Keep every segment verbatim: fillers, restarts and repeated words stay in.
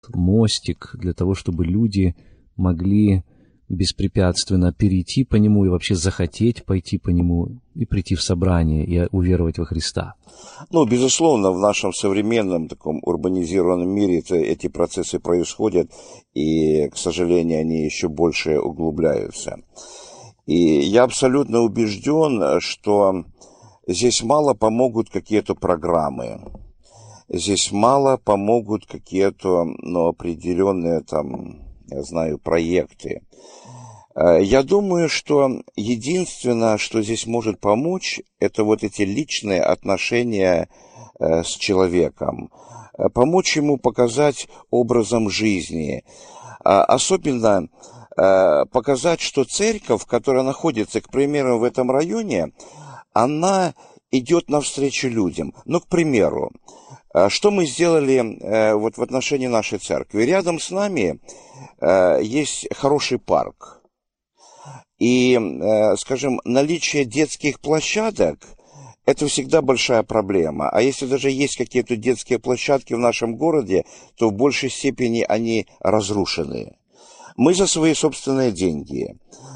мостик для того, чтобы люди могли беспрепятственно перейти по нему и вообще захотеть пойти по нему и прийти в собрание и уверовать во Христа? Ну, безусловно, в нашем современном таком урбанизированном мире это, эти процессы происходят, и, к сожалению, они еще больше углубляются. И я абсолютно убежден, что здесь мало помогут какие-то программы, здесь мало помогут какие-то, ну, определенные там, я знаю, проекты. Я думаю, что единственное, что здесь может помочь, это вот эти личные отношения с человеком. Помочь ему показать образом жизни. Особенно показать, что церковь, которая находится, к примеру, в этом районе, она идет навстречу людям. Ну, к примеру, что мы сделали вот в отношении нашей церкви? Рядом с нами есть хороший парк. И, скажем, наличие детских площадок – это всегда большая проблема. А если даже есть какие-то детские площадки в нашем городе, то в большей степени они разрушены. Мы за свои собственные деньги,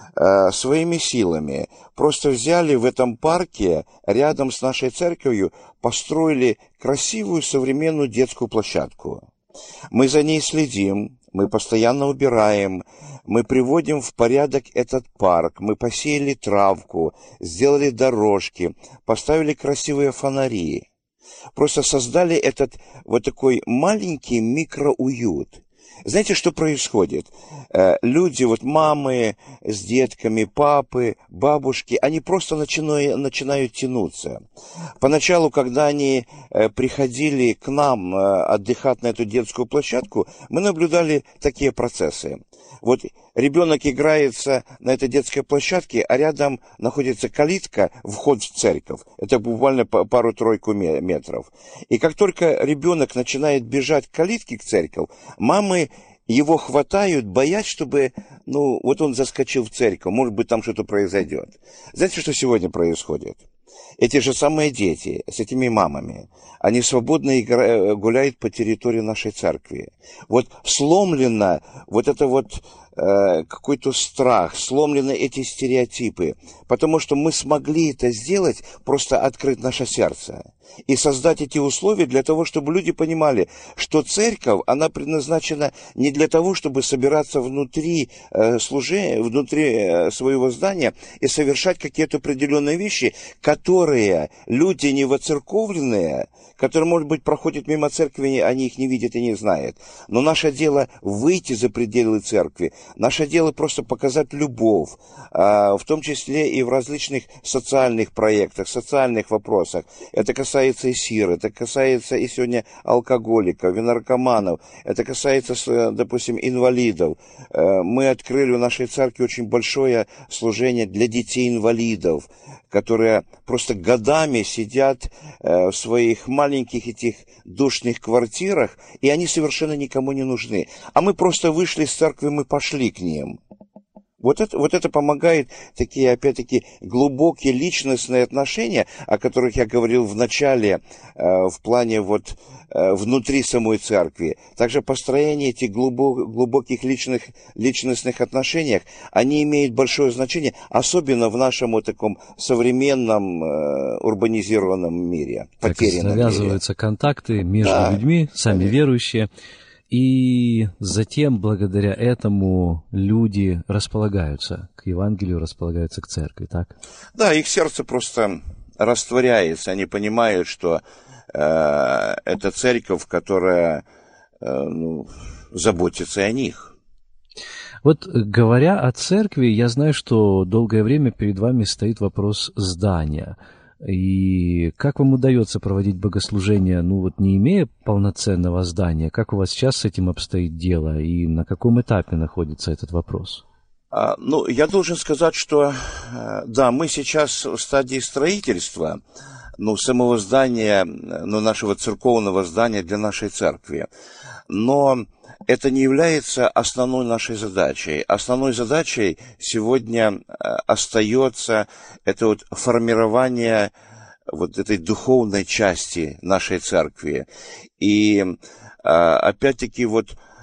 своими силами просто взяли в этом парке, рядом с нашей церковью, построили красивую современную детскую площадку. Мы за ней следим, мы постоянно убираем, мы приводим в порядок этот парк, мы посеяли травку, сделали дорожки, поставили красивые фонари. Просто создали этот вот такой маленький микроуют. Знаете, что происходит? Люди, вот мамы с детками, папы, бабушки, они просто начинают, начинают тянуться. Поначалу, когда они приходили к нам отдыхать на эту детскую площадку, мы наблюдали такие процессы. Вот ребенок играется на этой детской площадке, а рядом находится калитка, вход в церковь. Это буквально пару-тройку метров. И как только ребенок начинает бежать к калитке, к церковь, мамы его хватают, боясь, чтобы, ну, вот он заскочил в церковь, может быть, там что-то произойдет. Знаете, что сегодня происходит? Эти же самые дети с этими мамами, они свободно играют, гуляют по территории нашей церкви. Вот сломлено вот это вот э, какой-то страх, сломлены эти стереотипы, потому что мы смогли это сделать, просто открыть наше сердце и создать эти условия для того, чтобы люди понимали, что церковь, она предназначена не для того, чтобы собираться внутри э, служения, внутри э, своего здания и совершать какие-то определенные вещи, которые люди не воцерковленные, которые, может быть, проходят мимо церкви, они их не видят и не знают. Но наше дело выйти за пределы церкви, наше дело просто показать любовь, э, в том числе и в различных социальных проектах, социальных вопросах. Это касается и сир, это касается и сегодня алкоголиков, и наркоманов, это касается, допустим, инвалидов. Мы открыли в нашей церкви очень большое служение для детей-инвалидов, которые просто годами сидят в своих маленьких этих душных квартирах, и они совершенно никому не нужны. А мы просто вышли из церкви, мы пошли к ним. Вот это, вот это помогает, такие, опять-таки, глубокие личностные отношения, о которых я говорил в начале, э, в плане вот э, внутри самой церкви. Также построение этих глубок, глубоких личных, личностных отношений, они имеют большое значение, особенно в нашем вот таком современном э, урбанизированном мире, потерянном мире. Завязываются контакты между да, людьми, сами конечно. Верующие. И затем, благодаря этому, люди располагаются к Евангелию, располагаются к церкви, так? Да, их сердце просто растворяется. Они понимают, что э, это церковь, которая э, ну, заботится о них. Вот говоря о церкви, я знаю, что долгое время перед вами стоит вопрос здания. И как вам удается проводить богослужения, ну вот не имея полноценного здания? Как у вас сейчас с этим обстоит дело? И на каком этапе находится этот вопрос? А, ну, я должен сказать, что да, мы сейчас в стадии строительства, ну, самого здания, ну, нашего церковного здания для нашей церкви. Но это не является основной нашей задачей. Основной задачей сегодня остается это вот формирование вот этой духовной части нашей церкви. И опять-таки вот